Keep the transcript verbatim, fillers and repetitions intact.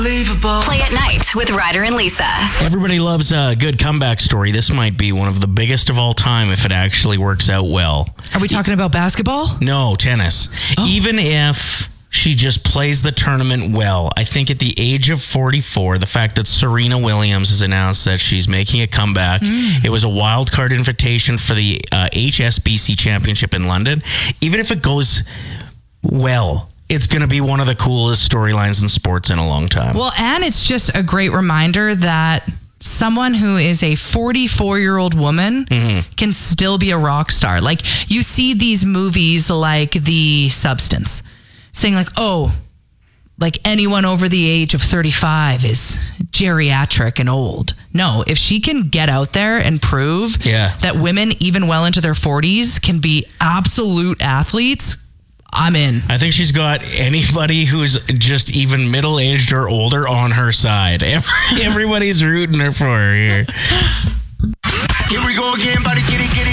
Play at Night with Ryder and Lisa. Everybody loves a good comeback story. This might be one of the biggest of all time if it actually works out well. Are we talking about basketball? No, tennis. Oh. Even if she just plays the tournament well, I think at the age of forty-four, the fact that Serena Williams has announced that she's making a comeback, mm. it was a wild card invitation for the uh, H S B C Championship in London. Even if it goes well, it's going to be one of the coolest storylines in sports in a long time. Well, and it's just a great reminder that someone who is a forty-four-year-old woman mm-hmm. can still be a rock star. Like, you see these movies like The Substance saying like, oh, like anyone over the age of thirty-five is geriatric and old. No, if she can get out there and prove yeah. that women, even well into their forties, can be absolute athletes, I'm in. I think she's got anybody who's just even middle-aged or older on her side. Every, everybody's rooting her for her here. Here we go again, buddy. Get it, get it.